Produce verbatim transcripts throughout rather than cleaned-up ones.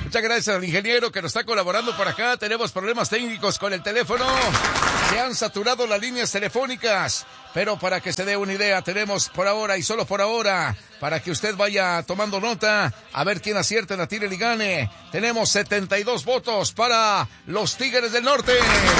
Muchas gracias al ingeniero que nos está colaborando por acá. Tenemos problemas técnicos con el teléfono. Se han saturado las líneas telefónicas. Pero para que se dé una idea, tenemos por ahora y solo por ahora, para que usted vaya tomando nota, a ver quién acierta en la tira y gane. Tenemos setenta y dos votos para los Tigres del Norte.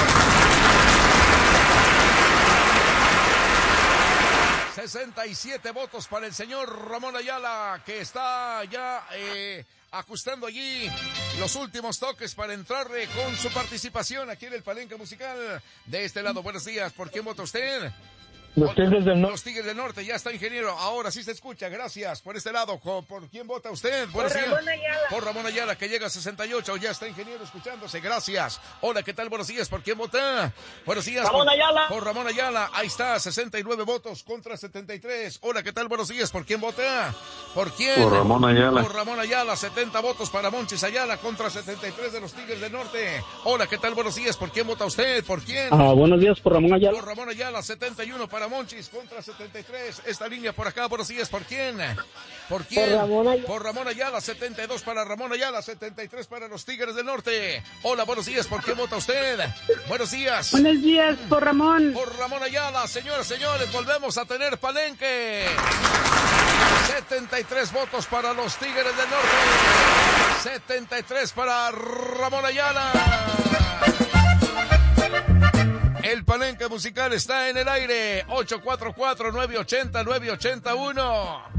sesenta y siete votos para el señor Ramón Ayala, que está ya eh, ajustando allí los últimos toques para entrarle con su participación aquí en el Palenque Musical. De este lado, buenos días. ¿Por quién vota usted? Los Tigres del Norte. Los Tigres del Norte, ya está, ingeniero. Ahora sí se escucha, gracias. Por este lado, ¿por quién vota usted? Buenos por días. Ramón Ayala. Por Ramón Ayala, que llega a sesenta y ocho. Ya está, ingeniero, escuchándose, gracias. Hola, ¿qué tal? Buenos días, ¿por quién vota? Buenos días. Ramón por, Ayala. Por Ramón Ayala, ahí está, sesenta y nueve votos contra setenta y tres. Hola, ¿qué tal? Buenos días, ¿por quién vota? ¿Por quién? Por Ramón Ayala. Por Ramón Ayala, setenta votos para Monchis Ayala contra setenta y tres de los Tigres del Norte. Hola, ¿qué tal? Buenos días, ¿por quién vota usted? ¿Por quién? Ah, buenos días, por Ramón Ayala. Por Ramón Ayala, setenta y uno para Monchis contra setenta y tres. Esta línea por acá, buenos días, ¿por quién? ¿Por quién? Por Ramón Ayala. Por Ramón Ayala, setenta y dos para Ramón Ayala, setenta y tres para los Tigres del Norte. Hola, buenos días, ¿por quién vota usted? Buenos días. Buenos días, por Ramón. Por Ramón Ayala, señoras, señores, volvemos a tener Palenque. setenta y tres votos para los Tigres del Norte. setenta y tres para Ramón Ayala. El Palenque Musical está en el aire. ocho cuatro cuatro, nueve ocho cero, nueve ocho uno.